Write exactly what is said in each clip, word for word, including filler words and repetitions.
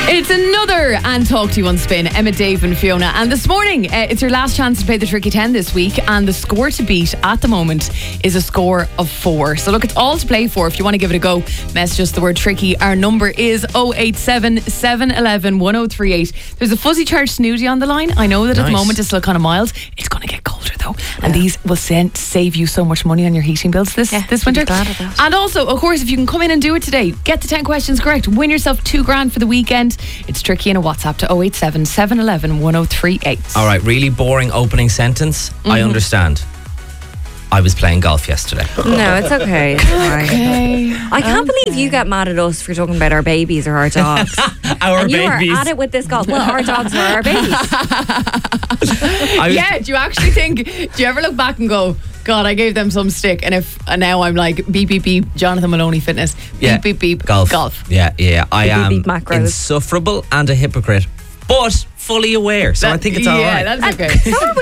It's another And Talk to You on Spin. Emma, Dave and Fiona. And this morning, uh, it's your last chance to play the Tricky ten this week. And the score to beat at the moment is a score of four. So look, it's all to play for. If you want to give it a go, message us the word tricky. Our number is oh eight seven, seven one one, one oh three eight. There's a fuzzy charged snoozy on the line. I know that nice. At the moment it's still kind of mild. It's going to get colder though. And yeah. these will send, save you so much money on your heating bills this, yeah, this winter. Glad of that. And also, of course, if you can come in and do it today, get the ten questions correct, win yourself two grand for the weekend. It's tricky in a WhatsApp to oh eight seven, seven one one, one oh three eight. All right, really boring opening sentence. Mm-hmm. I understand. I was playing golf yesterday. No, it's okay. Okay. I can't okay. believe you get mad at us for talking about our babies or our dogs. our and you babies. are at it with this golf. Well, our dogs are our babies. Yeah, do you actually think, do you ever look back and go, God, I gave them some stick, and if and now I'm like beep beep beep Jonathan Maloney Fitness, beep yeah. beep beep golf, golf. Yeah, yeah. I beep, am beep, beep, insufferable and a hypocrite, but fully aware. So that, I think it's all yeah, right. Yeah, that's okay. So are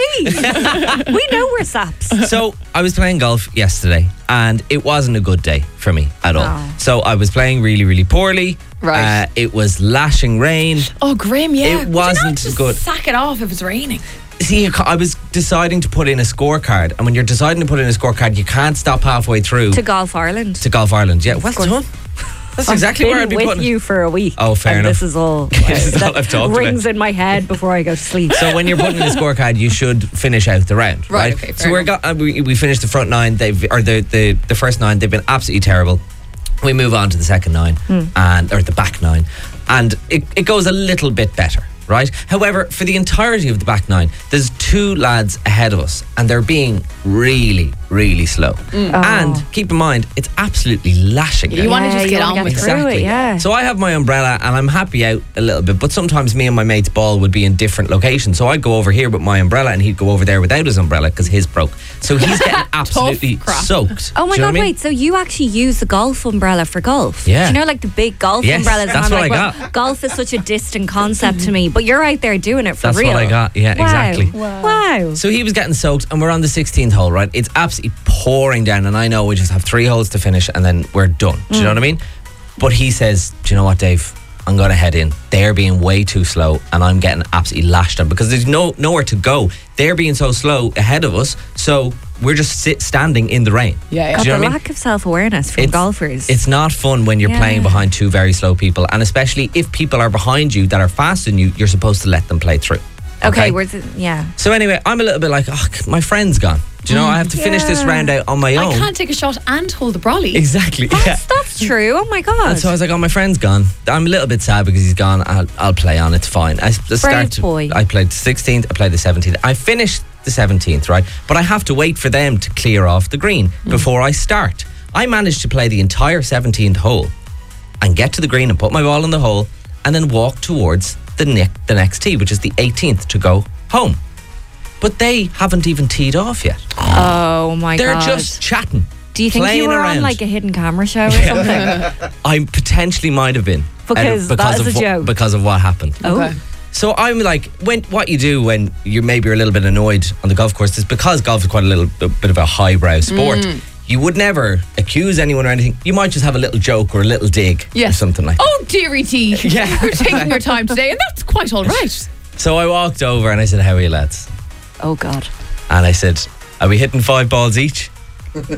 we. We know we're saps. So I was playing golf yesterday, and it wasn't a good day for me at all. Oh. So I was playing really, really poorly. Right. Uh, it was lashing rain. Oh, grim. Yeah. It wasn't Would you not just good. Sack it off if it's raining. See, I was deciding to put in a scorecard, and when you're deciding to put in a scorecard, you can't stop halfway through. To Golf Ireland. To Golf Ireland, yeah. What's done? That's I've exactly been where I'd be with putting you for a week. Oh, fair and enough. This is all, This is all I've talked rings about. in my head before I go to sleep. So when you're putting in a scorecard, you should finish out the round, right? Right. Okay, so we got uh, we, we finished the front nine, they've or the, the the first nine. They've been absolutely terrible. We move on to the second nine, hmm. and or the back nine, and it, it goes a little bit better. Right. However, for the entirety of the back nine, there's two lads ahead of us, and they're being really, really slow. Mm. Oh. And keep in mind, it's absolutely lashing. You want to just get on get with through exactly. it, yeah. So I have my umbrella, and I'm happy out a little bit. But sometimes me and my mate's ball would be in different locations. So I'd go over here with my umbrella, and he'd go over there without his umbrella because his broke. So he's getting absolutely soaked. Oh my Do you know God, what I mean? wait, so you actually use the golf umbrella for golf? Yeah. Do you know, like the big golf Yes, umbrellas? that's and I'm what like, I well, got. golf is such a distant concept to me, but you're out there doing it for That's real. what I got. Yeah, Wow. exactly. Wow. wow. So he was getting soaked, and we're on the sixteenth hole, right? It's absolutely pouring down, and I know we just have three holes to finish, and then we're done. Do you know what I mean? But he says, do you know what, Dave? I'm going to head in. They're being way too slow, and I'm getting absolutely lashed on because there's no nowhere to go. They're being so slow ahead of us, so we're just sit standing in the rain. Yeah, yeah. God, Do you know the what I mean? lack of self-awareness from It's- golfers. It's not fun when you're Yeah. playing behind two very slow people, and especially if people are behind you that are faster than you, you're supposed to let them play through. okay, where's it? Yeah. So anyway, I'm a little bit like, oh, my friend's gone. Do you know, I have to finish this Yeah. round out on my own. I can't take a shot and hold the brolly. Exactly. That's, Yeah. that's true. Oh my God. And so I was like, oh, my friend's gone. I'm a little bit sad because he's gone. I'll, I'll play on. It's fine. I s- start to- boy. I played the sixteenth. I played the seventeenth. I finished the seventeenth, right? But I have to wait for them to clear off the green Mm. before I start. I managed to play the entire seventeenth hole and get to the green and put my ball in the hole and then walk towards the, ne- the next tee, which is the eighteenth, to go home. But they haven't even teed off yet. Oh my They're God. just chatting. Do you think playing you were around. on like a hidden camera show or something? I potentially might have been. Because Out of- that is of a what- joke. Because of what happened. Oh. Okay. So I'm like, when what you do when you maybe are a little bit annoyed on the golf course is because golf is quite a little a bit of a highbrow sport. Mm. You would never accuse anyone or anything. You might just have a little joke or a little dig or Yes. something like that. Oh, dearie T. Yeah. You're taking your time today, and that's quite all right. So I walked over and I said, how are you lads? Oh God. And I said, are we hitting five balls each? I don't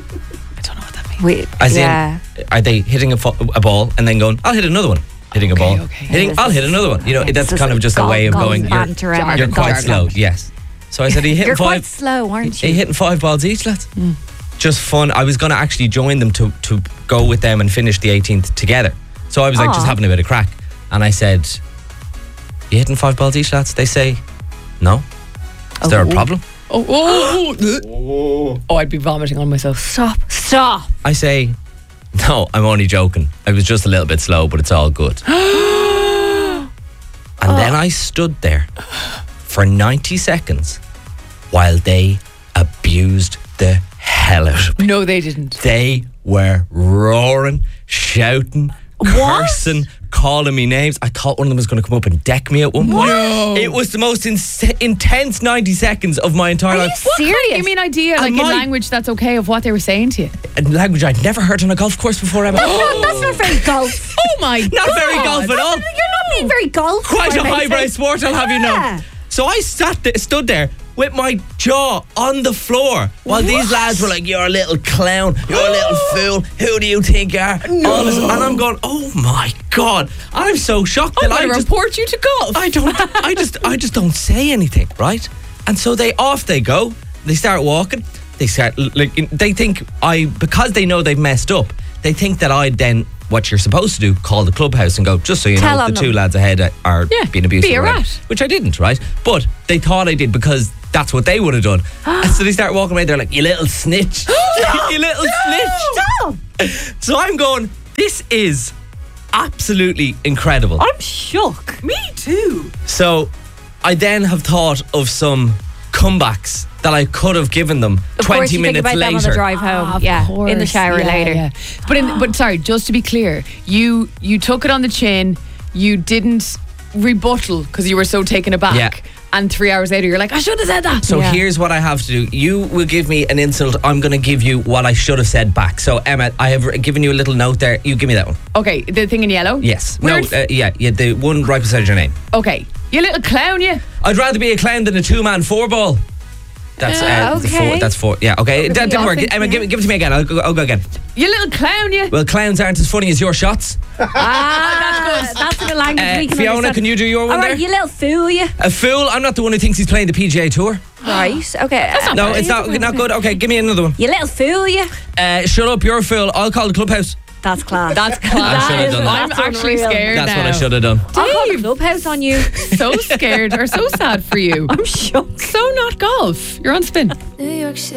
know what that means. Wait. As yeah. in, are they hitting a, fo- a ball and then going, I'll hit another one? Hitting Okay, a ball. okay. Hitting, This I'll is- hit another one. You know, yeah, that's this is kind of just golf- a way of golf going, you're, banter, Emma. you're quite Golf slow. banter. Yes. So I said, are you hitting You're five? quite slow, aren't Are you you? hitting five balls each, lads? Just fun. I was going to actually join them to, to go with them and finish the eighteenth together. So I was like Aw. just having a bit of crack. And I said, you hitting five balls each, lads? They say, no. Is there a Oh. problem? Oh, oh, oh. Oh, I'd be vomiting on myself. Stop. Stop. I say, no, I'm only joking. I was just a little bit slow, but it's all good. And then I stood there for ninety seconds while they abused the hell out of me. No, they didn't. They were roaring, shouting, cursing, calling me names. I thought one of them was going to come up and deck me at one point. No. It was the most ins- intense ninety seconds of my entire Are you life. What kind of, serious? give me an idea, And like in my- language that's okay, of what they were saying to you. A language I'd never heard on a golf course before, Emma. No, that's not very golf. Oh my Not God. very golf at all. You're not being very golf. Quite a highbrow sport, I'll have you Yeah. know. So I sat there, stood there with my jaw on the floor while these lads were like, "You're a little clown, you're a little fool, who do you think you are?" All this, and I'm going, "Oh my God." I'm so shocked I'm that I going to just, report you to golf. I don't, I just, I just don't say anything, right? And so they off they go. They start walking. They start like they think I because they know they've messed up. They think that I then what you're supposed to do call the clubhouse and go, just so you Tell know, on the them. two lads ahead are Yeah, being abusive, be a around. rat. Which I didn't, right? But they thought I did because that's what they would have done. And so they start walking away. They're like, "You little snitch, you little snitch." Stop. So I'm going, this is absolutely incredible. I'm shook. Me too. So I then have thought of some comebacks that I could have given them Of twenty course, you think minutes about them on the later. drive home. Ah, Of yeah, course. in the shower Yeah, later. yeah. But in, but sorry, just to be clear, you you took it on the chin. You didn't rebuttal because you were so taken aback. Yeah. And three hours later, you're like, I should have said that. So Yeah. here's what I have to do. You will give me an insult. I'm going to give you what I should have said back. So Emma, I have given you a little note there. You give me that one. Okay, the thing in yellow. Yes. Word- No. Uh, yeah. Yeah. The one right beside your name. Okay, you little clown, you. I'd rather be a clown than a two-man four ball. That's Yeah, uh, the okay. four. That's four. Yeah. Okay. It Okay, didn't I work. think- Emma, give, it- give it to me again. I'll go, I'll go again. You little clown, you. Well, clowns aren't as funny as your shots. Ah, that's good. That's in a language Uh, we can Fiona, understand. can you do your one All there? right, you little fool, you. A fool. I'm not the one who thinks he's playing the P G A Tour. Right, okay. That's No, it's not not good. Okay, give me another one. You little fool, you. Uh, shut up, you're a fool. I'll call the clubhouse. That's class. That's class. I should have is- done that. I'm actually unreal. scared That's now. what I should have done. I'll call the clubhouse on you. So scared or so sad for you. I'm shook. So not golf. You're on spin. New York City.